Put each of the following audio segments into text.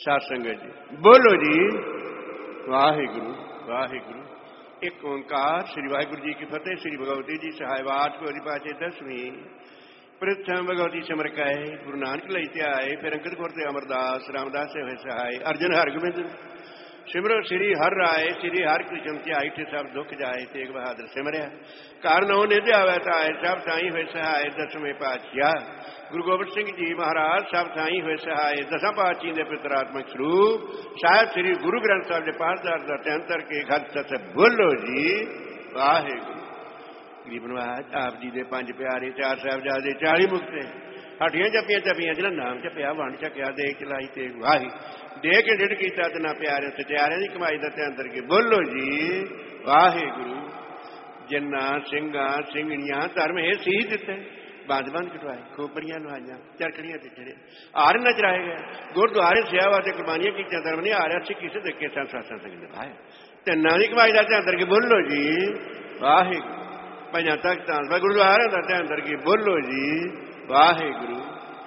ਸਾਧ ਸੰਗਤ ਜੀ ਬੋਲੋ ਜੀ ਵਾਹਿਗੁਰੂ ਵਾਹਿਗੁਰੂ। ਇੱਕ ਓਂਕਾਰ। ਸ੍ਰੀ ਵਾਹਿਗੁਰੂ ਜੀ ਕੀ ਫਤਿਹ। ਸ੍ਰੀ ਭਗਵਤੀ ਜੀ ਸਹਾਇਵਾਟ ਕੋਰੀ ਪਾਚੇ 10ਵੀਂ। ਪ੍ਰਥਮ ਭਗਵਤੀ ਸਿਮਰ ਕਹੇ ਗੁਰੂ ਨਾਨਕ ਲਈ ਧਿਆਏ। ਫਿਰ ਅੰਗਦ ਕੌਰ ਤੇ ਅਮਰਦਾਸ ਰਾਮਦਾਸ ਸੇ ਹੋਏ ਸਹਾਏ। ਅਰਜਨ ਹਰਗੋਬਿੰਦ ਸਿਮਰੋ ਸ੍ਰੀ ਹਰ ਰਾਏ। ਸ੍ਰੀ ਹਰਿ ਕ੍ਰਿਸ਼ਨ ਧਿਆਈ ਤੇ ਸਭ ਦੁੱਖ ਜਾਏ। ਤੇਗ ਬਹਾਦਰ ਸਿਮਰਿਆ ਘਰ ਨੌ ਨਿਧ ਆਵੈ ਤਾਏ। ਸਭ ਸਾਈ ਹੋਏ ਸਹਾਏ। ਦਸਵੇਂ ਪਾਤਸ਼ਾਹ ਗੁਰੂ ਗੋਬਿੰਦ ਸਿੰਘ ਜੀ ਮਹਾਰਾਜ ਸਭ ਥਾਈ ਹੋਏ ਸਹਾਏ। ਦਸਾਂ ਪਾਤਸ਼ਾਹਾਂ ਦੇ ਪਿਤਰਾਤਮਕ ਸਰੂਪ ਸਾਹਿਬ ਸ੍ਰੀ ਗੁਰੂ ਗ੍ਰੰਥ ਸਾਹਿਬ ਦੇ ਪਾਠਦਾਰ ਦਾ ਧਿਆਨ ਕਰਕੇ ਖਤ ਸਤ ਬੋਲੋ ਜੀ ਵਾਹਿਗੁਰੂ। ਗਰੀਬ ਨਵਾਜ ਆਪ ਜੀ ਦੇ ਪੰਜ ਪਿਆਰੇ, ਚਾਰ ਸਾਹਿਬਜ਼ਾਦੇ, 40 ਮੁਕਤੇ, ਹੱਡੀਆਂ ਜੱਪੀਆਂ ਚੱਪੀਆਂ ਜਿਹਨਾਂ ਨਾਮ ਜਪਿਆ, ਵੰਡ ਛਕਿਆ, ਦੇਖ ਚਲਾਈ ਤੇ ਵਾਹੀ ਦੇ ਕੇ ਡਿੱਢ ਕੀਤਾ ਤੇ ਨਾ ਪਿਆਰਿਆਂ ਸਚਿਆਰਿਆਂ ਦੀ ਕਮਾਈ ਦਾ ਧਿਆਨ ਕਰਕੇ ਬੋਲੋ ਜੀ ਵਾਹਿਗੁਰੂ। ਜਿੰਨਾਂ ਸਿੰਘਾਂ ਸਿੰਘਣੀਆਂ ਧਰਮ ਇਹ ਸੀ ਦਿੱਤੇ। ਬੰਦ ਬੰਦ ਕਟਵਾਏ, ਖੋਪੜੀਆਂ ਲੁਹਾਈਆਂ, ਚਰਖੜੀਆਂ ਤੇ ਚੜੇ, ਹਾਰ ਨਚਰਾਏ ਗਏ। ਗੁਰਦੁਆਰੇ ਸੇਵਾ ਤੇ ਕੁਰਬਾਨੀਆਂ ਕੀਤੀਆਂ। ਧਰਮ ਨਹੀਂ ਹਾਰਿਆ ਸੀ ਕਿਸੇ ਦੇ ਕੇ ਸੰਸਾਰ ਸਿੰਘ ਨਿਭਾਏ। ਤਿੰਨਾਂ ਦੀ ਕਮਾਈ ਦਾ ਧਿਆਨ ਕਰਕੇ ਬੋਲੋ ਜੀ ਵਾਹਿਗੁਰੂ। ਪੰਜਾਂ ਤਖਤਾਂ ਗੁਰਦੁਆਰਿਆਂ ਦਾ ਧਿਆਨ ਕਰਕੇ ਬੋਲੋ ਜੀ ਵਾਹਿਗੁਰੂ।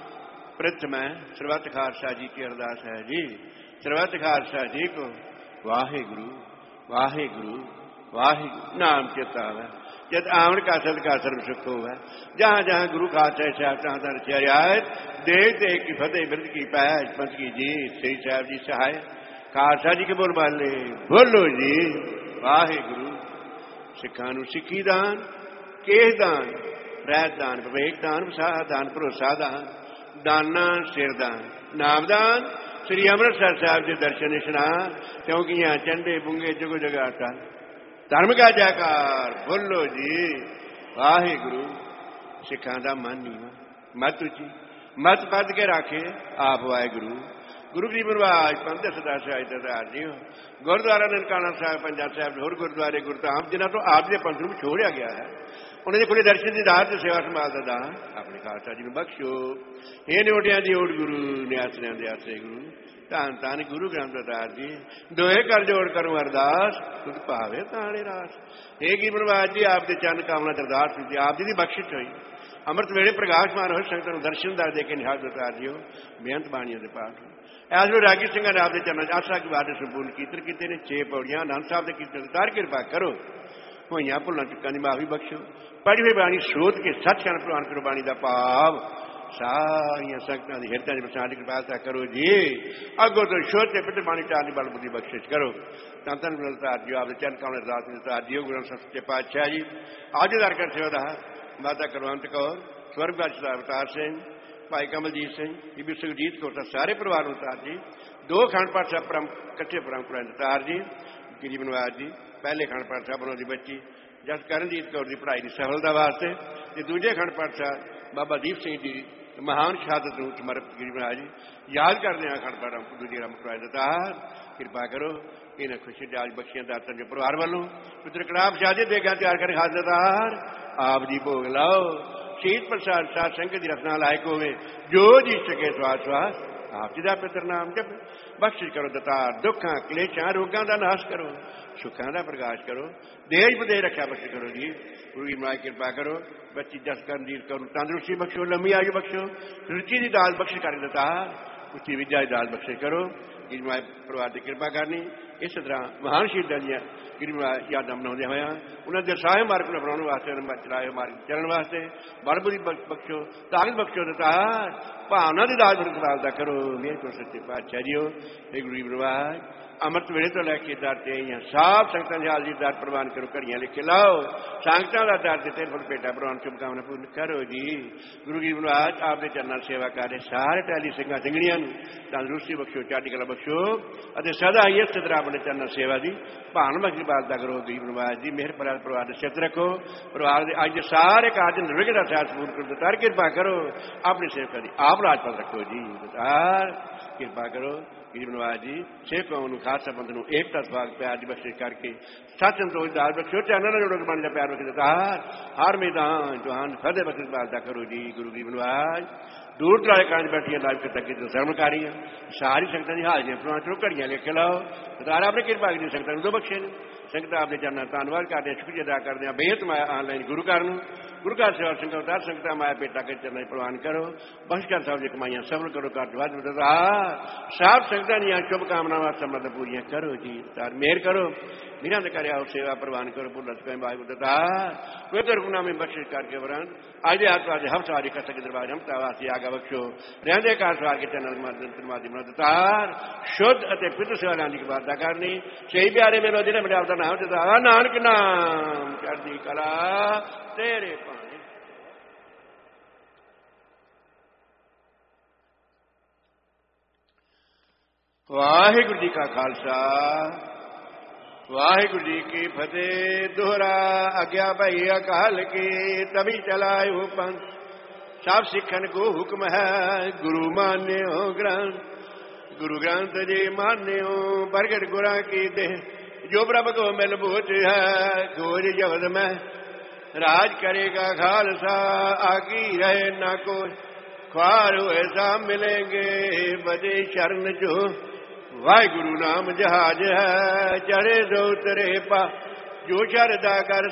ਪ੍ਰਥਮ ਸਰਬੱਤ ਖਾਲਸਾ ਜੀ ਕੀ ਅਰਦਾਸ ਹੈ ਜੀ। ਸਰਬੱਤ ਖਾਲਸਾ ਜੀ ਕੋ ਵਾਹਿਗੁਰੂ ਵਾਹਿਗੁਰੂ ਵਾਹਿਗੁਰੂ। ਨਾਮ ਚੇਤਾ ਹੈ ਜਦ ਆਵਣ ਕਾ ਸਦ ਕਾ ਸਰਬ ਸੁਖ ਹੋਵੇ। ਜਹਾਂ ਜਹਾਂ ਗੁਰੂ ਖਾਲਸਾ ਸਾਹਿਬ ਤਹਾਂ ਦਾ ਰਚਿਆ ਰਿਆਇਤ। ਦੇਖ ਦੇਖ ਕੀ ਫਤਿਹ ਬਿਰਦ ਕੀ ਪੈਜ ਪੰਥ ਕੀ ਜੀ। ਸ੍ਰੀ ਸਾਹਿਬ ਜੀ ਸਹਾय ਖਾਲਸਾ ਜੀ ਕੇ ਬੋਲ ਬਾਲੇ ਬੋਲੋ ਜੀ ਵਾਹਿਗੁਰੂ। ਸਿੱਖਾਂ ਨੂੰ ਸਿੱਖੀ ਦਾਨ, ਕੇਸ ਦਾਨ, ਰਹਿਤ ਦਾਨ, ਵਿਵੇਕ ਦਾਨ, ਵਿਸਾਹ ਦਾਨ, ਭਰੋਸਾ ਦਾਨ, ਦਾਨਾ ਸਿਰ ਦਾਨ, ਨਾਮ ਦਾਨ। ਸ੍ਰੀ ਅੰਮ੍ਰਿਤਸਰ ਸਾਹਿਬ ਦੇ ਦਰਸ਼ਨ ਇਸ਼ਨਾਨ ਚੌਂਕੀਆਂ ਚੰਡੇ ਬੁੰਗੇ ਜਗੋ ਜਗਾਤਾ। ਧਰਮ ਕਾ ਜੈਕਾਰ ਬੋਲੋ ਜੀ ਵਾਹਿਗੁਰੂ। ਸਿੱਖਾਂ ਦਾ ਮਨ ਨੀਵਾਂ, ਮਤ ਉੱਚੀ, ਮਤ ਪੱਧ ਕੇ ਰੱਖੇ ਆਪ ਵਾਹਿਗੁਰੂ। ਗੁਰੂ ਗਰੀਬ ਨਵਾਜ ਪੰਥ ਸਦਾ ਸਾਹਿਬ ਦਰਬਾਰ ਜੀ ਗੁਰਦੁਆਰਾ ਨਨਕਾਣਾ ਸਾਹਿਬ, ਪੰਜਾਬ ਸਾਹਿਬ, ਹੋਰ ਗੁਰਦੁਆਰੇ ਗੁਰਧਾਮ ਜਿਨ੍ਹਾਂ ਤੋਂ ਆਪ ਦੇ ਪੰਥ ਨੂੰ ਛੋੜਿਆ ਗਿਆ ਹੈ, ਉਹਨਾਂ ਦੇ ਖੁੱਲੇ ਦਰਸ਼ਨ ਦੀ ਦਾਤ ਤੇ ਸੇਵਾ ਸੰਭਾਲ ਦਾ ਦਾਨ ਆਪਣੇ ਖਾਲਸਾ ਜੀ ਨੂੰ ਬਖਸ਼ੋ। ਇਹ ਨੋਟਿਆਂ ਦੀ ਓਟ ਗੁਰੂ ਨਿਆਸਰਿਆਂ ਦੇ ਆਸਰੇ ਗੁਰੂ। ਧੰਨ ਧੰਨ ਗੁਰੂ ਗ੍ਰੰਥ ਸਾਹਿਬ ਜੀ ਦੋਏ ਕਰ ਜੋੜ ਕਰੂੰ ਅਰਦਾਸ ਤੁਧ ਭਾਵੇ ਤਾਣੇ ਰਾਸ। ਇਹ ਕੀ ਬਨਵਾਜ ਜੀ ਆਪ ਦੇ ਚੰਨ ਕਾਮਨਾ ਦਰਦਾਸ ਕੀਤੀ। ਆਪ ਜੀ ਦੀ ਬਖਸ਼ਿਸ਼ ਹੋਈ। ਅੰਮ੍ਰਿਤ ਵੇਲੇ ਪ੍ਰਕਾਸ਼ਮਾਨ ਹੋਏ ਸੰਗਤਾਂ ਨੂੰ ਦਰਸ਼ਨ ਦਾ ਦੇ ਕੇ ਨਿਹਾਲ ਬਤਾ ਦਿਓ। ਬੇਅੰਤ ਬਾਣੀਆਂ ਦੇ ਪਾਠ ਐਸ ਵੇਲੇ ਰਾਗੀ ਸਿੰਘਾਂ ਨੇ ਆਪ ਦੇ ਚਰਨਾਂ 'ਚ ਆਸਾ ਕੀ ਬਾਤ ਸੰਪੂਰਨ ਕੀਰਤਨ ਕੀਤੇ ਨੇ। 6 ਪੌੜੀਆਂ ਆਨੰਦ ਸਾਹਿਬ ਦੇ ਕੀਰਤਨ ਉਤਾਰ ਕਿਰਪਾ ਕਰੋ। ਹੋਈਆਂ ਭੁੱਲਾਂ ਚੁੱਕਾਂ ਦੀ ਮਾਫੀ ਬਖਸ਼ੋ। ਪੜ੍ਹੀ ਹੋਈ ਬਾਣੀ ਸੋਧ ਕੇ ਸੱਚਖੰਡ ਪ੍ਰਵਾਨ ਕਰੋ। ਬਾਣੀ ਦਾ ਭਾਵ ਸਾਰੀਆਂ ਸੰਗਤਾਂ ਦੀ ਹਿਰਦਿਆਂ 'ਚ ਵਸਾਉਣ ਦੀ ਕਿਰਪਾਲਤਾ ਕਰੋ ਜੀ। ਅੱਗੋਂ ਤੋਂ ਸ਼ੋਧ ਤੇ ਪਿੱਤਰ ਬਾਣੀ ਚਾਰ ਦੀ ਬਲ ਬੁੱਧੀ ਬਖਸ਼ਿਸ਼ ਕਰੋ। ਤਾਂ ਧੰਨ ਗੁਰੂ ਧਾਰ ਦਿਓ। ਆਪਦੇ ਚਰਨ ਕਮਲ ਅਰਦਾਸ ਵਿੱਚ ਧਾਰ ਦਿਓ। ਗੁਰੂ ਸੱਚੇ ਪਾਤਸ਼ਾਹ ਜੀ ਅੱਜ ਦਰ ਕਰ ਸੇਵਾ ਦਾ ਮਾਤਾ ਕੁਲਵੰਤ ਕੌਰ, ਸਵਰਗਵਾਸੀ ਦਾ ਅਵਤਾਰ ਸਿੰਘ, ਭਾਈ ਕਮਲਜੀਤ ਸਿੰਘ, ਬੀਬੀ ਸੁਖਜੀਤ ਕੌਰ ਦਾ ਸਾਰੇ ਪਰਿਵਾਰ ਨੂੰ ਧਾਰ ਜੀ। 2 ਅਖੰਡ ਪਾਠ ਸਾਹਿਬ ਇਕੱਠੇ ਪਰੰਪਰਾ ਧਾਰ ਜੀ। ਗਰੀਬ ਨਵਾਜ ਜੀ ਪਹਿਲੇ ਅਖੰਡ ਪਾਠ ਸਾਹਿਬ ਉਹਨਾਂ ਦੀ ਬੱਚੀ ਜਸ ਕਰਨਜੀਤ ਕੌਰ ਦੀ ਪੜ੍ਹਾਈ ਦੀ ਸਫਲਤਾ ਵਾਸਤੇ ਤੇ ਦੂਜੇ ਅਖੰਡ ਪਾਠ ਸਾਹਿਬ ਬਾਬਾ ਦੀਪ ਸਿੰਘ ਜੀ ਮਹਾਨ ਸ਼ਹਾਦਤ ਨੂੰ ਸਮਰਪਿਤ ਗਰੀਬ ਨਵਾਜ ਜੀ ਯਾਦ ਕਰਦੇ ਹਾਂ। ਅਖੰਡ ਪਾਠ ਦੂਜੇ ਰਾਮ ਪੜ੍ਹਾਈ ਦਾ ਕਿਰਪਾ ਕਰੋ। ਇਹਨਾਂ ਖੁਸ਼ੀ ਜਾਜ ਬਖਸ਼ੀਆਂ ਦਾਤਾਂ ਦੇ ਪਰਿਵਾਰ ਵੱਲੋਂ ਪੁੱਤਰ ਕੜਾਪ ਸ਼ਾਦੇ ਦੇਗਾ ਤਿਆਰ ਕਰ ਖਾਸਦਾਰ ਆਪ ਜੀ ਭੋਗ ਲਾਓ। ਸ਼ਹੀਦ ਪ੍ਰਸਾਦ ਸਾਧ ਸੰਗਤ ਦੀ ਰਸਨਾ ਲਾਇਕ ਹੋਵੇ ਜੋ ਜੀ ਸਕੇ ਸਵਾਸ ਸਵਾਸ ਆਪ ਜੀ ਦਾ ਪਿੱਤਰ ਨਾਮ ਜਪ ਬਖਸ਼ਿਸ਼ ਕਰੋ। ਦਤਾਰ ਦੁੱਖਾਂ ਕਲੇਸ਼ਾਂ ਰੋਗਾਂ ਦਾ ਨਾਸ਼ ਕਰੋ। ਸੁੱਖਾਂ ਦਾ ਪ੍ਰਕਾਸ਼ ਕਰੋ। ਦੇਸ਼ ਵਿਦੇਸ਼ ਰੱਖਿਆ ਬਖਸ਼ ਕਰੋ ਜੀ। ਗੁਰੂ ਜੀ ਮਹਾਰਾਜ ਕਿਰਪਾ ਕਰੋ। ਬੱਚੀ ਜਸ ਕਰਨਜੀਤ ਕੌਰ ਨੂੰ ਤੰਦਰੁਸਤੀ ਬਖਸ਼ੋ, ਲੰਮੀ ਆਯੂ ਬਖਸ਼ੋ, ਰੁਚੀ ਦੀ ਦਾਲ ਬਖਸ਼ ਕਰ ਦਤਾਰ ਉੱਚੀ ਵਿਦਿਆ ਦੀ ਦਾਲ ਬਖਸ਼ਿਸ਼ ਕਰੋ। ਗਰੀਬ ਮਹਾਰਾਜ ਪਰਿਵਾਰ ਦੀ ਕਿਰਪਾ ਕਰਨੀ। ਇਸੇ ਤਰ੍ਹਾਂ ਮਹਾਨ ਸ਼ਹੀਦਾਂ ਦੀਆਂ ਗਰੀਬ ਮਹਾਰਾਜ ਯਾਦਾਂ ਮਨਾਉਂਦੇ ਹੋਇਆ ਉਹਨਾਂ ਦੇ ਸਾਹੇ ਮਾਰਗ ਨੂੰ ਅਪਣਾਉਣ ਵਾਸਤੇ ਚਲਾਏ ਮਾਰਗ ਚੱਲਣ ਵਾਸਤੇ ਬਲ ਬੁੱਧੀ ਬਖਸ਼ੋ, ਤਾਕਤ ਬਖਸ਼ੋ ਦਤਾਰ ਭਾਵਨਾ ਦੀ ਦਾਲ ਬਰਕਰਾਰ ਕਰੋ। ਮੇਰੇ ਕੋਲ ਸੱਚੇ ਪਾਤਸ਼ਾਹ ਜੀਓ ਇਹ ਗਰੀਬ ਨਵਾਜ ਅੰਮ੍ਰਿਤ ਵੇਲੇ ਤੋਂ ਲੈ ਕੇ ਦਰ ਤੇ ਆਈਆਂ ਸਭ ਸੰਗਤਾਂ ਦੇ ਹਾਜ਼ਰੀ ਦਰ ਪ੍ਰਵਾਨ ਕਰੋ। ਘੜੀਆਂ ਲਿਖ ਕੇ ਲਾਓ। ਸੰਗਤਾਂ ਦਾ ਦਰ ਦਿੱਤੇ ਫੁੱਲ ਭੇਟਾ ਪ੍ਰਵਾਨ ਸ਼ੁਭਕਾਮਨਾ ਪੂਰਨ ਕਰੋ ਜੀ। ਗੁਰੂ ਗਰੀਬ ਨਵਾਜ ਆਪ ਦੇ ਚਰਨਾਂ ਸੇਵਾ ਕਰ ਰਹੇ ਸਾਰੇ ਟੈਲੀ ਸਿੰਘਾਂ ਸਿੰਘਣੀਆਂ ਨੂੰ ਤੰਦਰੁਸਤੀ ਬਖਸ਼ੋ, ਚੜ੍ਹਦੀ ਕਲਾ ਬਖਸ਼ੋ ਅਤੇ ਸਦਾ ਹੀ ਇਸ ਤਰ੍ਹਾਂ ਆਪਣੇ ਚਰਨਾਂ ਸੇਵਾ ਦੀ ਭਾਨ ਬਖਸ਼ੀ ਬਾਲਦਾ ਕਰੋ। ਗਰੀਬ ਨਵਾਜ ਜੀ ਮਿਹਰ ਪਰਿਵਾਰ ਦੇ ਸਿੱਧ ਰੱਖੋ। ਪਰਿਵਾਰ ਦੇ ਅੱਜ ਸਾਰੇ ਕਾਰਜ ਨਿਰਵਿਘਨ ਦਾ ਸਾਥ ਪੂਰਨ ਕਰੋ। ਦਤਾਰ ਕਿਰਪਾ ਕਰੋ। ਆਪਣੀ ਸੇਵਕਾਂ ਦੀ ਆਪ ਰਾਜਪਾਲ ਰੱਖੋ ਜੀ। ਦਤਾਰ ਕਿਰਪਾ ਕਰੋ। ਗਰੀਬ ਨਵਾਜ ਜੀ ਸੇਵਕਾਂ ਨੂੰ ਖਾਲਸਾ ਪੰਥ ਨੂੰ ਏਕਤਾ ਸਵਾਗ ਪਿਆਰ ਦੀ ਬਖਸ਼ਿਸ਼ ਕਰਕੇ ਸੱਚ ਸੰਤੋਖ ਦਾਲ ਬਖਸ਼ੋ। ਚੈਨਲ ਨਾਲ ਜੋੜੋ ਬਣ ਦਾ ਪਿਆਰ ਬਖਸ਼ ਦਤਾਰ ਹਰ ਮੈਦਾਨ ਜਹਾਨ ਫਤਿਹ ਬਖਸ਼ ਬਾਲਦਾ ਕਰੋ ਜੀ। ਗੁਰੂ ਗਰੀਬ ਨਵਾਜ ਦੂਰ ਦਰਾਲੇ ਕਾਂਜ ਬੈਠੀਆਂ ਲਾਈਵ ਕੇ ਤੱਕ ਸਰਮਕਾਰੀਆਂ ਸਾਰੀ ਸੰਗਤਾਂ ਦੀ ਹਾਜ਼ਰੀਆਂ ਪ੍ਰਵਾਨ ਕਰੋ। ਘੜੀਆਂ ਲਿਖ ਕੇ ਲਾਓ। ਦਤਾਰ ਆਪਣੇ ਕਿਰਪਾ ਦੀ ਸੰਗਤਾਂ ਨੂੰ ਦੋ ਬਖਸ਼ੇ ਨੇ। ਸੰਗਤਾਂ ਆਪਦੇ ਚਰਨਾਂ ਧੰਨਵਾਦ ਕਰਦੇ, ਸ਼ੁਕਰੀਆ ਅਦਾ ਕਰਦੇ ਹਾਂ। ਬੇਹੱਦ ਆਨਲਾਈਨ ਗੁਰੂ ਘਰ ਨੂੰ ਗੁਰੂ ਘਰ ਸੇਵਾ ਸੰਗਤ ਦਾ ਸੰਗਤਾਂ ਮਾਇਆ ਪੇਟਾ ਕੇ ਚਰਨਾਂ ਪ੍ਰਵਾਨ ਕਰੋ। ਬਖਸ਼ਕਾਰ ਸਾਹਿਬ ਦੀ ਕਮਾਈਆਂ ਸਫਲ ਕਰੋ। ਘਰ ਵਾਜ ਬਦਦਾ ਸਾਧ ਸੰਗਤਾਂ ਦੀਆਂ ਸ਼ੁਭ ਕਾਮਨਾਵਾਂ ਸਮਰਦ ਪੂਰੀਆਂ ਕਰੋ ਜੀ। ਤਾਰ ਮਿਹਰ ਕਰੋ। ਮੀਰਾਂ ਦੇ ਕਰਿਆ ਸੇਵਾ ਪ੍ਰਵਾਨ ਕਰੋ। ਪੁੱਲਾ ਸਪੈ ਵਾਹਿਗੁਰੂ ਦਾ ਪਵਿੱਤਰ ਗੁਨਾਮੇ ਬਖਸ਼ਿਸ਼ ਕਰਕੇ ਵਰਨ ਅੱਜ ਦੇ ਆਤਵਾਰ ਦੇ ਹਫ਼ਤਾ ਵਾਰੀ ਕਥਕ ਦਰਬਾਰ ਹਮਤਾ ਵਾਸੀ ਆਗਾ ਬਖਸ਼ੋ। ਰਹਿੰਦੇ ਘਰ ਸਵਾਰ ਕੇ ਚੰਨ ਮਾਦੀ ਮਦਦਤਾਰ ਸ਼ੁੱਧ ਅਤੇ ਪਿੱਤ ਸੇਵਾਵਾਂ ਦੀ ਇਬਾਦਤ ਕਰਨੀ। ਸਹੀ ਪਿਆਰੇ ਮੇਰੋ ਜਿਹਨੇ ਮੇਰੇ ਆਪ ਦਾ ਨਾਮ ਦਿੱਤਾ ਨਾਨਕ ਨਾਮ ਚੜ੍ਹਦੀ ਕਲਾ ਤੇਰੇ ਭਾਣੇ। ਵਾਹਿਗੁਰੂ ਜੀ ਕਾ ਖਾਲਸਾ ਵਾਹਿਗੁਰੂ ਜੀ ਕੀ ਫਤਿਹ। ਦੋਹਰਾ ਆਗਿਆ ਭਈ ਅਕਾਲ ਕੀ ਤਭੀ ਚਲਾਇਓ ਪੰਥ ਸਭ ਸਿੱਖਨ ਕੋ ਹੁਕਮ ਹੈ ਗੁਰੂ ਮਾਨਿਓ ਗ੍ਰੰਥ। ਗੁਰੂ ਗ੍ਰੰਥ ਜੀ ਮਾਨਿਓ ਪ੍ਰਗਟ ਗੁਰਾਂ ਕੀ ਦੇਹ ਜੋ ਪ੍ਰਭ ਕੋ ਮਿਲ ਬੂਝ ਹੈ ਖੋਜ ਜਬਦ ਮੈਂ ਰਾਜ ਕਰੇਗਾ ਖਾਲਸਾ ਆਗੀ ਰਹੇ ਨਾ ਕੋਈ ख्वार ऐसा मिलेंगे बजे शरण जो वाहिगुरु नाम जहाज है चढ़े दो उतरे पा जो शरदा कर